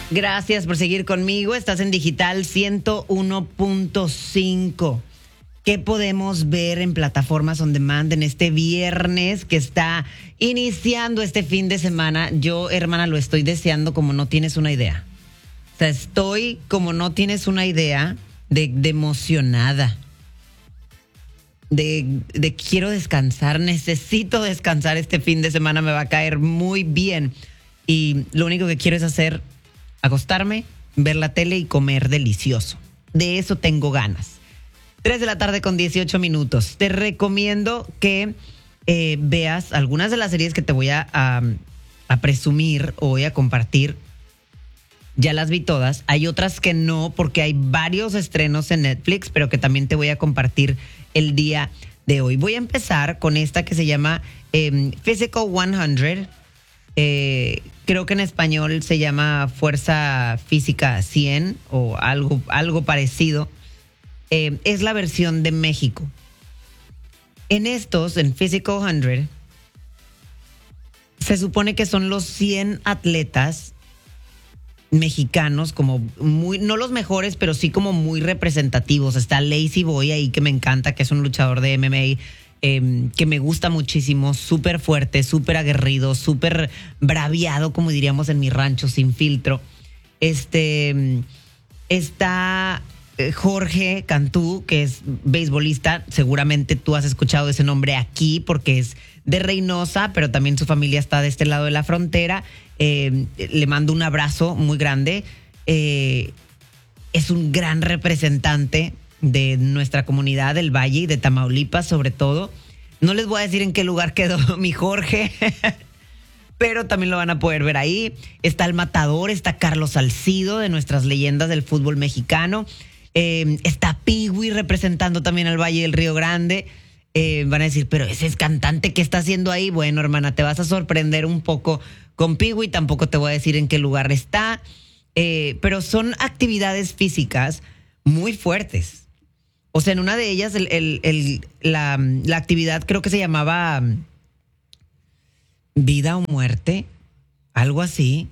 Gracias por seguir conmigo. Estás en Digital 101.5. ¿Qué podemos ver en plataformas on demand en este viernes que está iniciando este fin de semana? Yo, hermana, lo estoy deseando como no tienes una idea. O sea, estoy como no tienes una idea de emocionada. De quiero descansar, necesito descansar este fin de semana, me va a caer muy bien. Y lo único que quiero es acostarme, ver la tele y comer delicioso. De eso tengo ganas. 3 de la tarde con 18 minutos. Te recomiendo que veas algunas de las series que te voy a presumir o voy a compartir. Ya las vi todas. Hay otras que no, porque hay varios estrenos en Netflix, pero que también te voy a compartir el día de hoy. Voy a empezar con esta que se llama Physical 100. Creo que en español se llama Fuerza Física 100 o algo parecido. Es la versión de México. En Physical 100, se supone que son los 100 atletas mexicanos, como muy, no los mejores, pero sí como muy representativos. Está Lazy Boy ahí, que me encanta, que es un luchador de MMA, que me gusta muchísimo, súper fuerte, súper aguerrido, súper braviado, como diríamos en mi rancho, sin filtro. Está Jorge Cantú, que es beisbolista. Seguramente tú has escuchado ese nombre aquí porque es de Reynosa, pero también su familia está de este lado de la frontera. Le mando un abrazo muy grande. Es un gran representante de nuestra comunidad del Valle y de Tamaulipas, sobre todo. No les voy a decir en qué lugar quedó mi Jorge, pero también lo van a poder ver ahí. Está el Matador, está Carlos Salcido, de nuestras leyendas del fútbol mexicano. Está Piwi representando también al Valle del Río Grande. Van a decir, pero ese es cantante, ¿qué está haciendo ahí? Bueno, hermana, te vas a sorprender un poco con Piwi. Tampoco te voy a decir en qué lugar está. Pero son actividades físicas muy fuertes. O sea, en una de ellas, la actividad creo que se llamaba Vida o Muerte, algo así.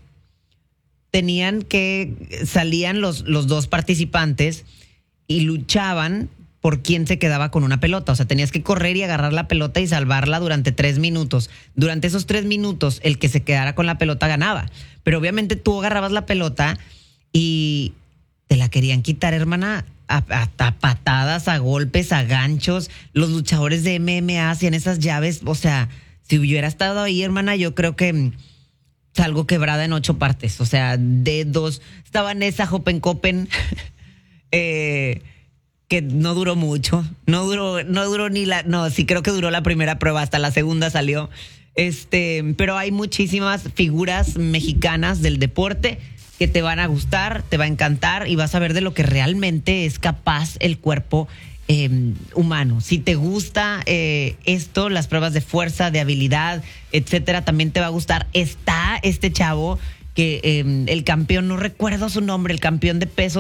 Salían los dos participantes y luchaban por quién se quedaba con una pelota. O sea, tenías que correr y agarrar la pelota y salvarla durante 3 minutos. Durante esos 3 minutos, el que se quedara con la pelota ganaba. Pero obviamente tú agarrabas la pelota y te la querían quitar, hermana, a patadas, a golpes, a ganchos. Los luchadores de MMA hacían esas llaves. O sea, si hubiera estado ahí, hermana, yo creo que salgo quebrada en 8 partes. O sea, dedos. Estaba Nessa Hopenkoppen, que no duró mucho. No duró ni sí, creo que duró la primera prueba, hasta la segunda salió. Pero hay muchísimas figuras mexicanas del deporte que te van a gustar, te va a encantar y vas a ver de lo que realmente es capaz el cuerpo humano. Si te gusta las pruebas de fuerza, de habilidad, etcétera, también te va a gustar. Está este chavo que el campeón, no recuerdo su nombre, el campeón de peso